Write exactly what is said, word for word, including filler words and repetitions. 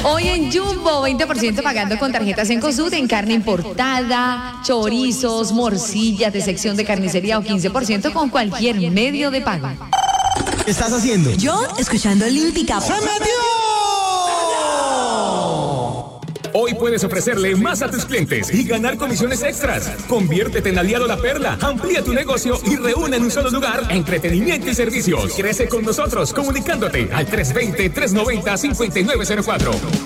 Hoy en Jumbo, veinte por ciento pagando con tarjetas en Cosud en carne importada, chorizos, morcillas de sección de carnicería o quince por ciento con cualquier medio de pago. ¿Qué estás haciendo? Yo, escuchando el Límpica. ¡Se metió! Hoy puedes ofrecerle más a tus clientes y ganar comisiones extras. Conviértete en aliado La Perla. Amplía tu negocio y reúne en un solo lugar entretenimiento y servicios. Crece con nosotros comunicándote al tres dos cero, tres nueve cero, cinco nueve cero cuatro.